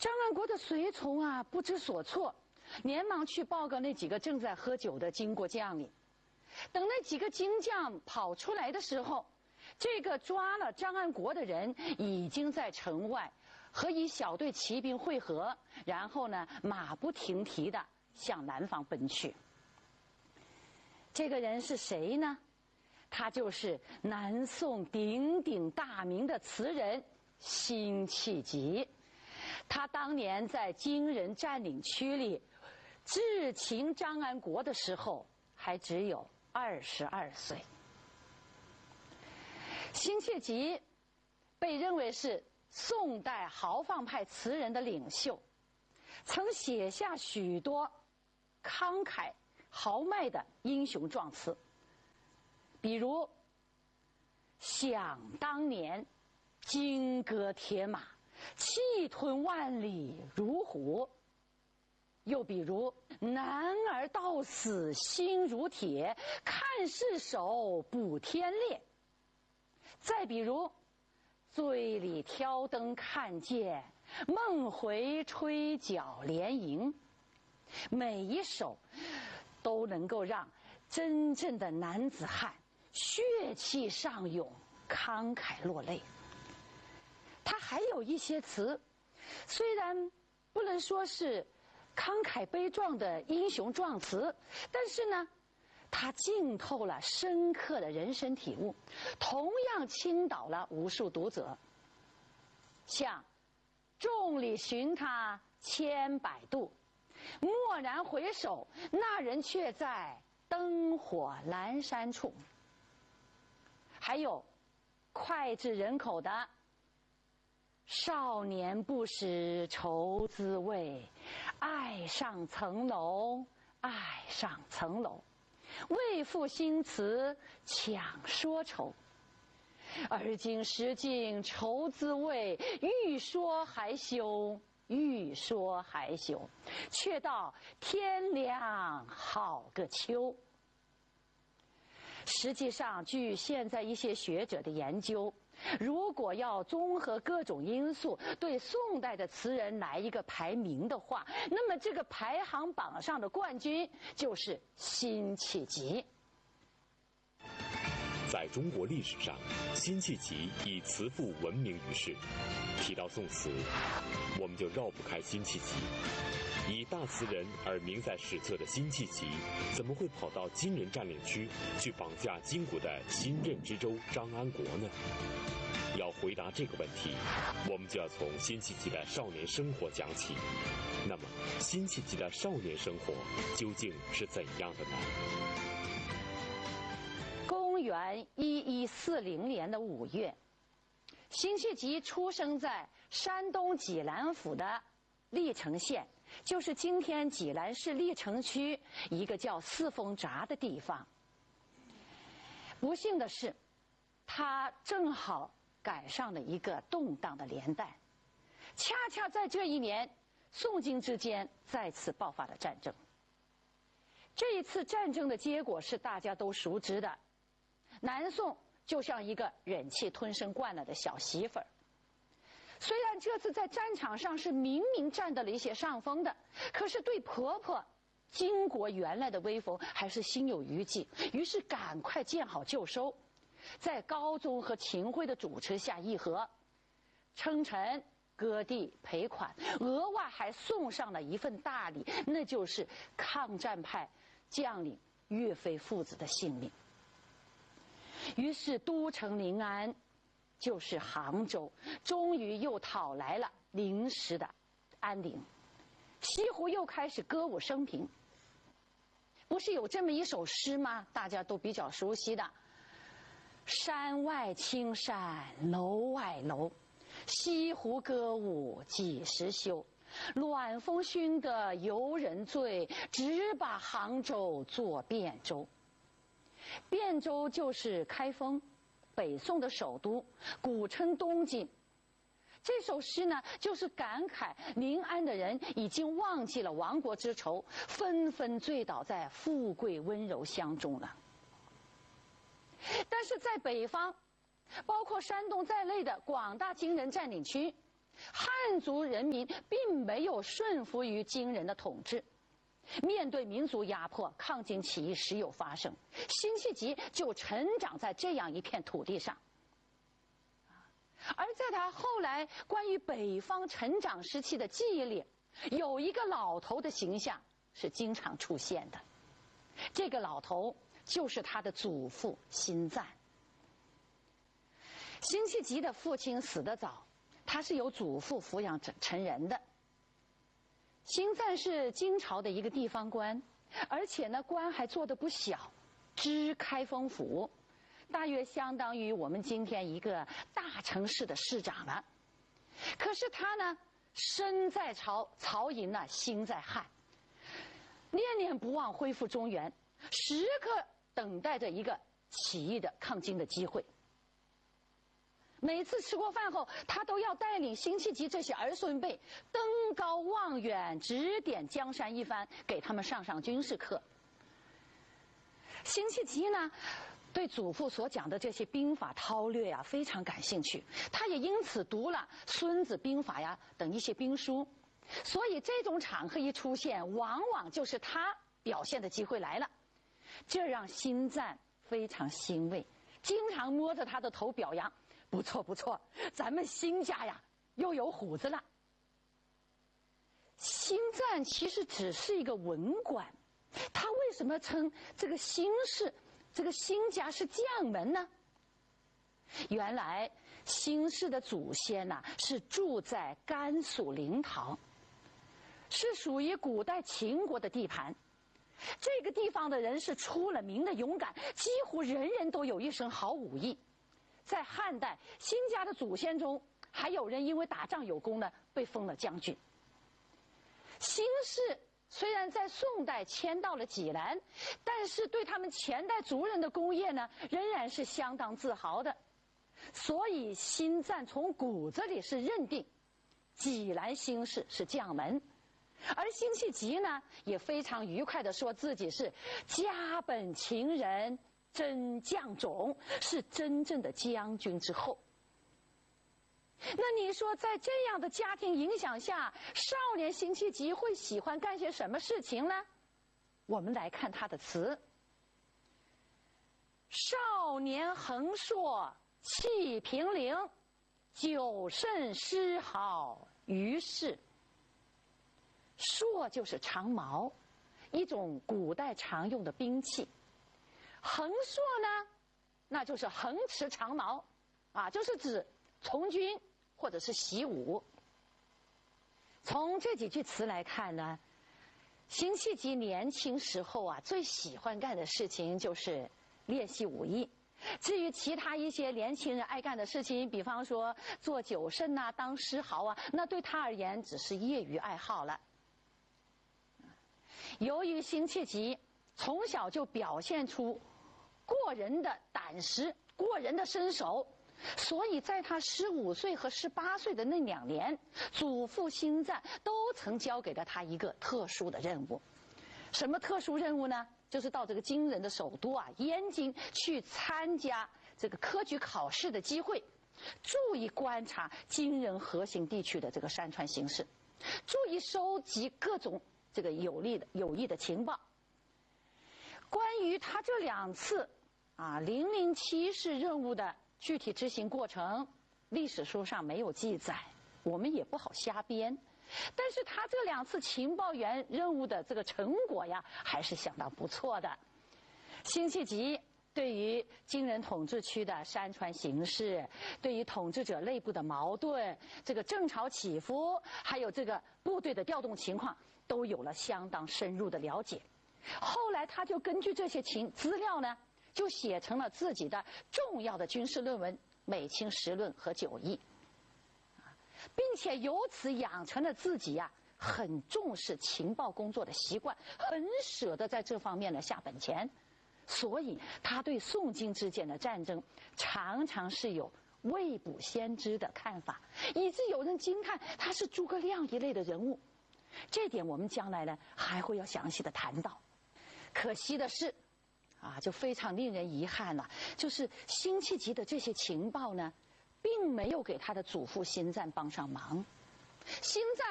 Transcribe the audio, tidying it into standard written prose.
张安国的随从啊，不知所措，连忙去报告那几个正在喝酒的金国将领。等那几个金将跑出来的时候，这个抓了张安国的人已经在城外和一小队骑兵会合，然后呢，马不停蹄地向南方奔去。这个人是谁呢？他就是南宋鼎鼎大名的词人辛弃疾。他当年在金人占领区里智擒张安国的时候，还只有22岁。辛弃疾被认为是宋代豪放派词人的领袖，曾写下许多慷慨豪迈的英雄壮词，比如想当年金戈铁马，气吞万里如虎，又比如男儿到死心如铁，看世手补天裂，再比如醉里挑灯看剑，梦回吹角连营。每一首都能够让真正的男子汉血气上涌，慷慨落泪。他还有一些词，虽然不能说是慷慨悲壮的英雄壮词，但是呢，他浸透了深刻的人生体悟，同样倾倒了无数读者。像众里寻他千百度，蓦然回首，那人却在灯火阑珊处。还有脍炙人口的少年不识愁滋味，爱上层楼，爱上层楼，为赋新词强说愁。而今识尽愁滋味，欲说还休，欲说还休，却道天凉好个秋。实际上，据现在一些学者的研究，如果要综合各种因素对宋代的词人来一个排名的话，那么这个排行榜上的冠军就是辛弃疾。 在中国历史上，辛弃疾以词赋闻名于世。提到宋词，我们就绕不开辛弃疾。以大词人而名在史册的辛弃疾，怎么会跑到金人占领区去绑架金国的新任知州张安国呢？要回答这个问题，我们就要从辛弃疾的少年生活讲起。那么，辛弃疾的少年生活究竟是怎样的呢？ 公元1140年的5月，辛弃疾出生在山东济南府的历城县，就是今天济南市历城区一个叫四峰闸的地方。不幸的是，他正好赶上了一个动荡的年代，恰恰在这一年，宋金之间再次爆发了战争。这一次战争的结果是大家都熟知的，南宋就像一个忍气吞声惯了的小媳妇儿。虽然这次在战场上是明明占到了一些上风的，可是对婆婆金国原来的威风还是心有余悸，于是赶快见好就收，在高宗和秦桧的主持下议和，称臣割地赔款，额外还送上了一份大礼，那就是抗战派将领岳飞父子的性命。于是都城临安，就是杭州，终于又讨来了临时的安宁。西湖又开始歌舞升平。不是有这么一首诗吗？大家都比较熟悉的：山外青山楼外楼，西湖歌舞几时休？暖风熏得游人醉，只把杭州作汴州。汴州就是开封，北宋的首都，古称东京。这首诗呢，就是感慨临安的人已经忘记了亡国之仇，纷纷醉倒在富贵温柔乡中了。但是在北方，包括山东在内的广大金人占领区， 汉族人民并没有顺服于金人的统治。面对民族压迫，抗金起义时有发生，辛弃疾就成长在这样一片土地上。而在他后来关于北方成长时期的记忆里，有一个老头的形象是经常出现的。这个老头就是他的祖父辛赞。辛弃疾的父亲死得早，他是由祖父抚养成人的。辛赞是金朝的一个地方官，而且呢官还做得不小，知开封府，大约相当于我们今天一个大城市的市长了。可是他呢身在曹营呢，心在汉，念念不忘恢复中原，时刻等待着一个起义的抗金的机会。每次吃过饭后，他都要带领辛弃疾这些儿孙辈登高望远，指点江山一番，给他们上军事课。辛弃疾呢对祖父所讲的这些兵法韬略呀非常感兴趣，他也因此读了《孙子兵法》呀等一些兵书，所以这种场合一出现，往往就是他表现的机会来了，这让辛赞非常欣慰，经常摸着他的头表扬：不错不错，咱们辛家呀又有虎子了。辛赞其实只是一个文官，他为什么称这个辛氏这个辛家是将门呢？原来辛氏的祖先呢是住在甘肃临洮，是属于古代秦国的地盘。这个地方的人是出了名的勇敢，几乎人人都有一身好武艺。在汉代，辛家的祖先中还有人因为打仗有功呢，被封了将军。辛氏虽然在宋代迁到了济南，但是对他们前代族人的功业呢，仍然是相当自豪的。所以辛赞从骨子里是认定济南辛氏是将门，而辛弃疾呢也非常愉快地说自己是家本秦人，真将种，是真正的将军之后。那你说在这样的家庭影响下，少年辛弃疾会喜欢干些什么事情呢？我们来看他的词：少年横槊气平陵，久甚诗好于世。槊就是长矛，一种古代常用的兵器。横槊呢，那就是横持长矛，就是指从军或者是习武。从这几句词来看呢，辛弃疾年轻时候最喜欢干的事情就是练习武艺。至于其他一些年轻人爱干的事情，比方说做酒圣当诗豪那对他而言只是业余爱好了。由于辛弃疾从小就表现出过人的胆识、过人的身手，所以在他15岁和18岁的那2年，祖父辛赞都曾交给了他一个特殊的任务。什么特殊任务呢？就是到这个金人的首都燕京去参加这个科举考试的机会，注意观察金人核心地区的这个山川形势，注意收集各种这个有益的情报。关于他这2次007式任务的具体执行过程，历史书上没有记载，我们也不好瞎编。但是他这2次情报员任务的这个成果还是相当不错的。辛弃疾对于金人统治区的山川形势，对于统治者内部的矛盾，这个政潮起伏，还有这个部队的调动情况，都有了相当深入的了解。后来他就根据这些资料呢，就写成了自己的重要的军事论文《美清实论》和《九义》，并且由此养成了自己很重视情报工作的习惯，很舍得在这方面下本钱。所以他对宋金之间的战争常常是有未卜先知的看法，以致有人惊叹他是诸葛亮一类的人物。这点我们将来呢还会要详细的谈到。可惜的是就非常令人遗憾了，就是辛弃疾的这些情报呢并没有给他的祖父辛赞帮上忙。辛赞